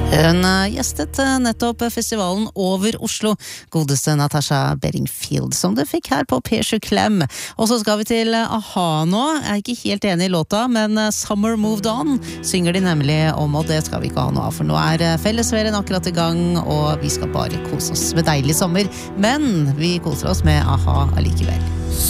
Hun gjestet nettopp festivalen Over Oslo, godeste Natasha Bedingfield, som du fikk her på P7 Klem. Og så skal vi til a-ha nå. Jeg er ikke helt enig i låta, men Summer Moved On synger de nemlig om, og det skal vi ikke ha noe av, for nå fellesferien akkurat i gang, og vi skal bare kose oss med deilig sommer. Men vi koser oss med a-ha allikevel.